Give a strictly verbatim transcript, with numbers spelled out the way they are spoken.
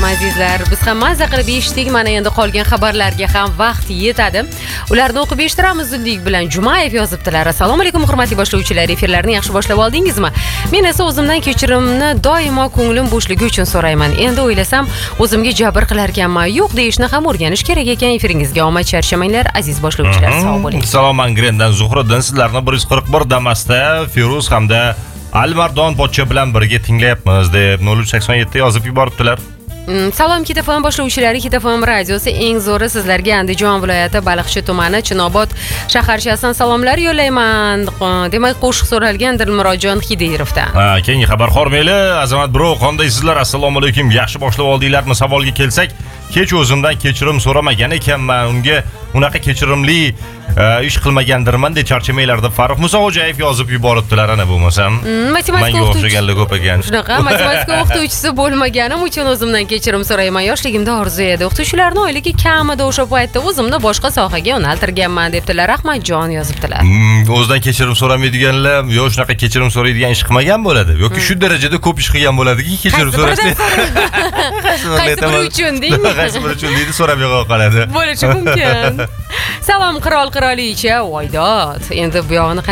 azizlar. Biz ham mazza qilib eshitdik. Mana endi qolgan xabarlarga ham vaqt yetadi. Ularni o'qib eshittiramiz zudlik bilan. Jumayev yozibdilar. Assalomu alaykum hurmatli boshlovchilar. Efirlarni yaxshi boshlab oldingizmi? Men esa o'zimdan kechirimni doimo ko'nglim bo'shligi uchun so'rayman. Endi o'ylasam, o'zimga jabr qilar ekanman. Yo'q deyishni ham o'rganish kerak ekan. Efiringizga omad charchamanglar aziz boshlovchilar. Sog' bo'ling. Salom Angrendan Zuhriddin sizlarni bir yuz qirq bir Damasda Feruz hamda Almardon pochcha bilan birga tinglayapmiz deb nol uch sakson yetti yozib yuboribdilar. Salom Kitafon boshlovchilari, Kitafon radiosi eng zo'ri sizlarga Andijon viloyati Baliqchi tumani Chinobod shaharchasidan salomlar yo'llayman. Demak, qo'shiq so'ralgan Dilmurodjon Xidirovdan. Ha, keyingi xabar Xormeli Azamat bro, qandaysizlar? Assalomu alaykum. Yaxshi boshlab oldinglarmi? Savolga kelsak, kech o'zimdan kechirim so'ramagan ekanman. Unga unaqa kechirimli ish qilmagandirman deb charchamanglar deb Farruh Musojoyev yozib yuboribdilar. Ana bo'lmasam matematika o'qitganlar ko'p ekan. Shunaqa matematika o'qituvchisi bo'lmaganim uchun o'zimdan kechirim so'rayman. Yoshligimda orzu edi. O'qituvchilarning oyligi kamida o'sha paytda o'zimni boshqa sohaga yo'naltirganman debdilar. Rahmatjon yozibdilar. O'zidan kechirim so'ramaydiganlar yo shunaqa kechirim so'raydigan ish qilmagan bo'ladi yoki shu darajada ko'p ish qilgan bo'ladiki, kechirim so'rashni. Qaysi biri uchun deng? Qaysi biri uchun deydi, so'rab yo'q qoladi. Bo'lishi mumkin. Salom qirol qirolicha Voydod. Endi bu yog'ini